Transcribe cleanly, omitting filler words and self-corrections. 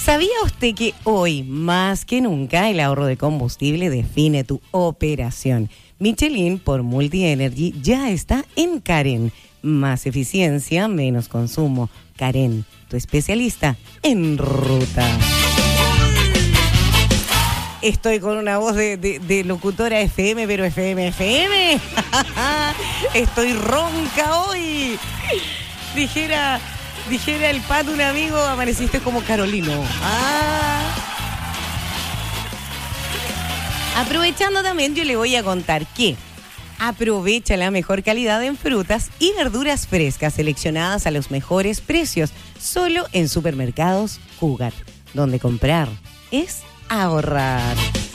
¿Sabía usted que hoy, más que nunca, el ahorro de combustible define tu operación? Michelin por Multi-Energy ya está en Karen. Más eficiencia, menos consumo. Karen, tu especialista en ruta. Estoy con una voz de locutora FM, pero FM. Estoy ronca hoy. Dijera el pato, un amigo, amaneciste como Carolino. Aprovechando también, yo le voy a contar que aprovecha la mejor calidad en frutas y verduras frescas seleccionadas a los mejores precios, solo en Supermercados Cugat, donde comprar es ahorrar.